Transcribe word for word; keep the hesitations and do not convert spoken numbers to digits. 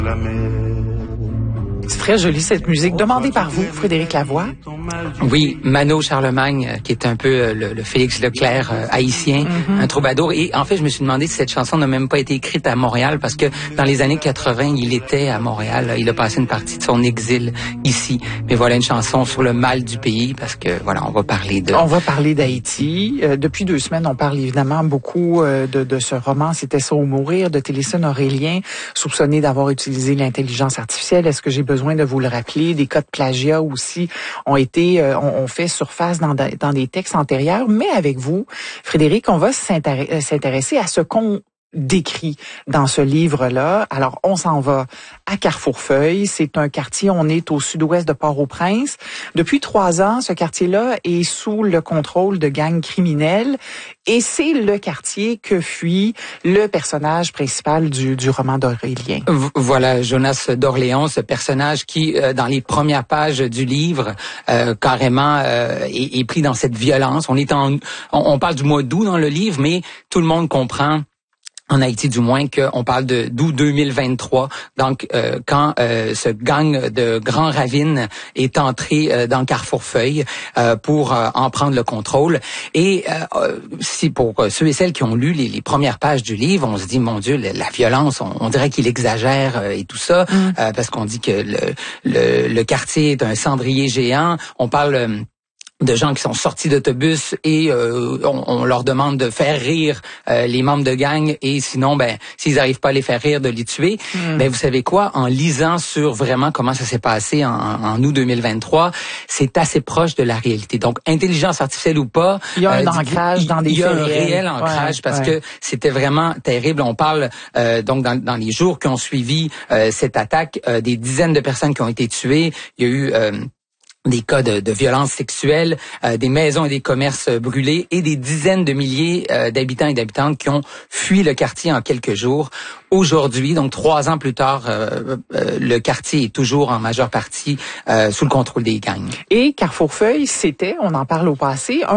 C'est très joli cette musique. Demandée par vous, Frédéric Lavoie. Oui, Mano Charlemagne, qui est un peu le, le Félix Leclerc euh, haïtien, mm-hmm. un troubadour. Et en fait, je me suis demandé si cette chanson n'a même pas été écrite à Montréal, parce que dans les années quatre-vingt, il était à Montréal. Il a passé une partie de son exil ici. Mais voilà une chanson sur le mal du pays, parce que voilà, on va parler de... On va parler d'Haïti. Euh, depuis deux semaines, on parle évidemment beaucoup euh, de, de ce roman « C'était ça ou mourir » de Télésine Aurélien, soupçonné d'avoir utilisé l'intelligence artificielle. Est-ce que j'ai besoin de vous le rappeler? Des cas de plagiat aussi ont été, euh, ont, ont fait surface dans, dans des textes antérieurs. Mais avec vous, Frédéric, on va s'intéresser à ce qu'on décrit dans ce livre-là. Alors, on s'en va à Carrefourfeuille. C'est un quartier, on est au sud-ouest de Port-au-Prince. Depuis trois ans, ce quartier-là est sous le contrôle de gangs criminels et c'est le quartier que fuit le personnage principal du, du roman d'Aurélien. Voilà, Jonas d'Orléans, ce personnage qui, euh, dans les premières pages du livre, euh, carrément euh, est, est pris dans cette violence. On est en, on, on parle du mois d'août dans le livre, mais tout le monde comprend, en Haïti du moins, qu'on parle de d'août deux mille vingt-trois, donc euh, quand euh, ce gang de Grand Ravine est entré euh, dans Carrefourfeuille euh, pour euh, en prendre le contrôle. Et euh, si pour ceux et celles qui ont lu les, les premières pages du livre, on se dit, mon Dieu, la, la violence, on, on dirait qu'il exagère euh, et tout ça, mm. euh, parce qu'on dit que le, le, le quartier est un cendrier géant. On parle... Euh, de gens qui sont sortis d'autobus et euh, on, on leur demande de faire rire euh, les membres de gang et sinon, ben, s'ils n'arrivent pas à les faire rire, de les tuer. Mm. Ben, vous savez quoi? En lisant sur vraiment comment ça s'est passé en, en août deux mille vingt-trois, c'est assez proche de la réalité. Donc, intelligence artificielle ou pas, il y a un euh, ancrage dans des Il y a un réel ancrage ouais, parce ouais. que c'était vraiment terrible. On parle euh, donc dans, dans les jours qui ont suivi euh, cette attaque, euh, des dizaines de personnes qui ont été tuées. Il y a eu euh, des cas de, de violences sexuelles, euh, des maisons et des commerces brûlés et des dizaines de milliers euh, d'habitants et d'habitantes qui ont fui le quartier en quelques jours. Aujourd'hui, donc trois ans plus tard, euh, euh, le quartier est toujours en majeure partie euh, sous le contrôle des gangs. Et Carrefourfeuille, c'était, on en parle au passé, un